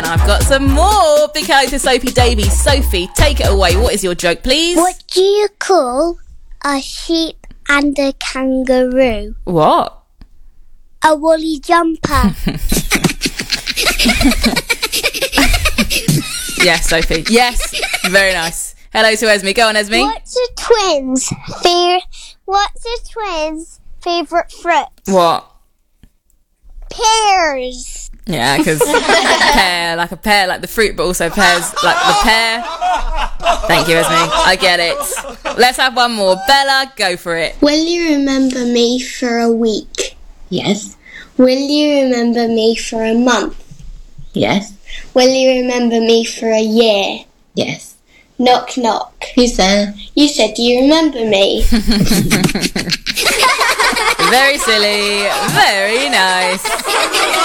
And I've got some more. Big hello to Sophie Davies. Sophie, take it away. What is your joke, please? What do you call a sheep and a kangaroo? What? A woolly jumper. Yes, Sophie. Yes. Very nice. Hello to Esme. Go on, Esme. What's a twin's favourite fruit? What? Pears. Yeah, because pear, like the fruit, but also pears, like the pear. Thank you, Esme. I get it. Let's have one more. Bella, go for it. Will you remember me for a week? Yes. Will you remember me for a month? Yes. Will you remember me for a year? Yes. Knock, knock. Who's there? You said, do you remember me? Very silly. Very nice.